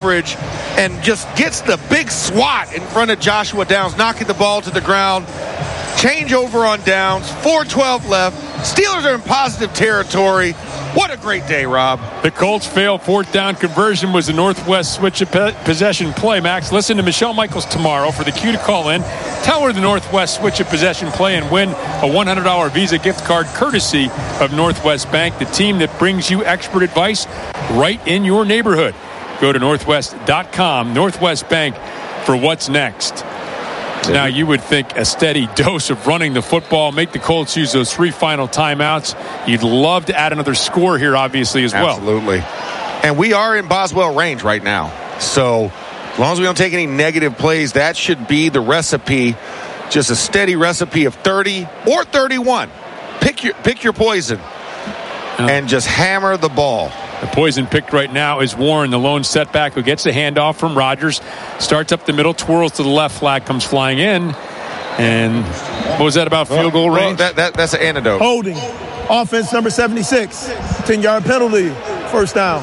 coverage and just gets the big swat in front of Joshua Downs, knocking the ball to the ground. Change over on downs, 4:12 left. Steelers are in positive territory. What a great day, Rob. The Colts failed fourth down conversion was the Northwest switch of possession play, Max. Listen to Michelle Michaels tomorrow for the cue to call in. Tell her the Northwest switch of possession play and win a $100 Visa gift card courtesy of Northwest Bank, the team that brings you expert advice right in your neighborhood. Go to northwest.com, Northwest Bank, for what's next. Now, you would think a steady dose of running the football, make the Colts use those 3 final timeouts. You'd love to add another score here, obviously, as well. Absolutely. And we are in Boswell range right now. So as long as we don't take any negative plays, that should be the recipe. Just a steady recipe of 30 or 31. Pick your poison and just hammer the ball. The poison picked right now is Warren, the lone setback, who gets the handoff from Rodgers, starts up the middle, twirls to the left, flag comes flying in. And what was that about field goal range? That's an antidote. Holding. Offense number 76. 10-yard penalty. First down.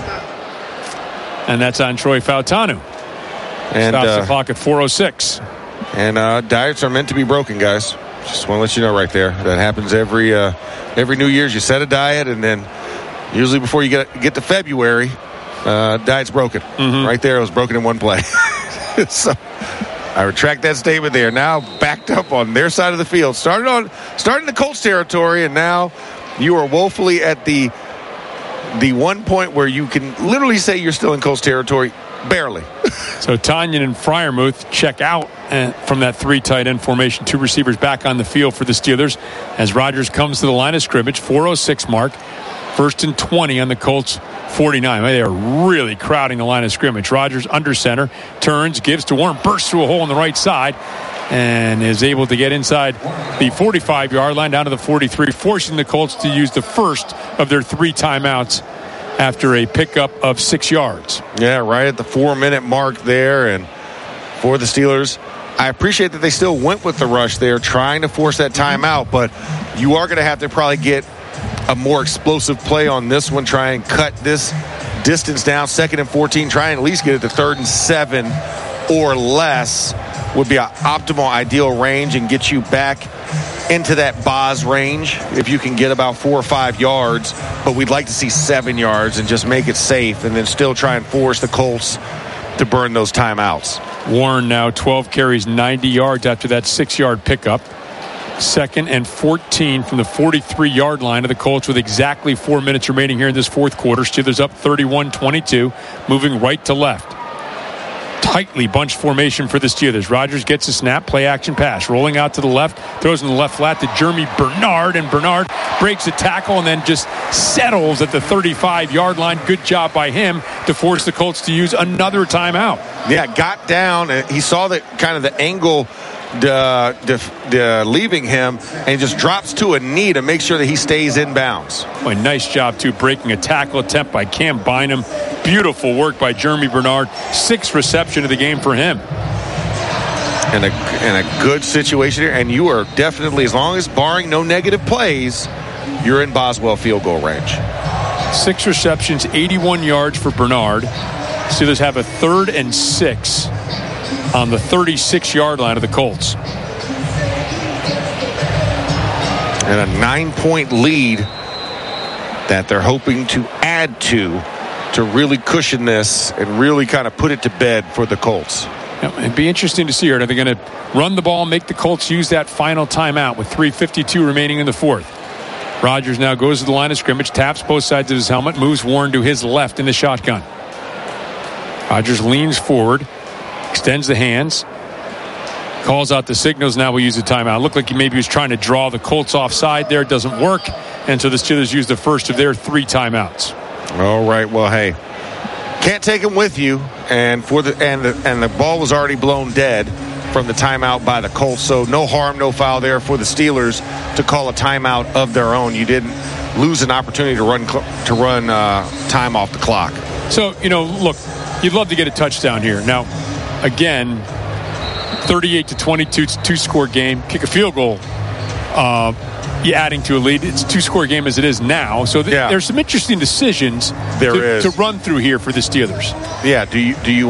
And that's on Troy Fautanu. And stops the clock at 4:06. And diets are meant to be broken, guys. Just want to let you know right there. That happens every New Year's. You set a diet, and then usually before you get to February, diet's broken. Mm-hmm. Right there, it was broken in one play. So I retract that statement there. Now backed up on their side of the field. Starting the Colts territory, and now you are woefully at the one point where you can literally say you're still in Colts territory. Barely. So Tanyan and Freiermuth check out from that 3 tight end formation. 2 receivers back on the field for the Steelers as Rodgers comes to the line of scrimmage. 4:06 mark. 1st and 20 on the Colts 49. They are really crowding the line of scrimmage. Rodgers under center, turns, gives to Warren, bursts through a hole on the right side, and is able to get inside the 45-yard line down to the 43, forcing the Colts to use the first of their 3 timeouts after a pickup of 6 yards. Yeah, right at the 4-minute mark there. And for the Steelers, I appreciate that they still went with the rush there, trying to force that timeout, but you are going to have to probably get a more explosive play on this one. Try and cut this distance down. 2nd and 14. Try and at least get it to 3rd and 7 or less would be an optimal, ideal range and get you back into that Boz range if you can get about 4 or 5 yards. But we'd like to see 7 yards and just make it safe and then still try and force the Colts to burn those timeouts. Warren now 12 carries, 90 yards after that 6-yard pickup. 2nd and 14 from the 43-yard line of the Colts with exactly 4 minutes remaining here in this fourth quarter. Steelers up 31-22, moving right to left. Tightly bunched formation for the Steelers. Rodgers gets a snap, play action pass, rolling out to the left, throws in the left flat to Jeremy Bernard, and Bernard breaks a tackle and then just settles at the 35-yard line. Good job by him to force the Colts to use another timeout. Yeah, got down. He saw that kind of the angle leaving him, and he just drops to a knee to make sure that he stays in bounds. Boy, nice job, too, breaking a tackle attempt by Cam Bynum. Beautiful work by Jeremy Bernard. 6th reception of the game for him. And a good situation here, and you are definitely, as long as barring no negative plays, you're in Boswell field goal range. 6 receptions, 81 yards for Bernard. Steelers have a 3rd and 6 on the 36-yard line of the Colts. And a 9-point lead that they're hoping to add to really cushion this and really kind of put it to bed for the Colts. Yeah, it'd be interesting to see here. Are they going to run the ball, make the Colts use that final timeout with 3:52 remaining in the fourth? Rodgers now goes to the line of scrimmage, taps both sides of his helmet, moves Warren to his left in the shotgun. Rodgers leans forward, extends the hands, calls out the signals. Now we use the timeout. Looked like maybe he was trying to draw the Colts offside there. It doesn't work. And so the Steelers use the first of their 3 timeouts. All right. Well, hey, can't take them with you. And the ball was already blown dead from the timeout by the Colts. So no harm, no foul there for the Steelers to call a timeout of their own. You didn't lose an opportunity to run time off the clock. So, look, you'd love to get a touchdown here. Now, again, 38-22, it's a 2-score game. Kick a field goal, you're adding to a lead. It's a 2-score game as it is now. So there's some interesting decisions to run through here for the Steelers. Yeah. Do you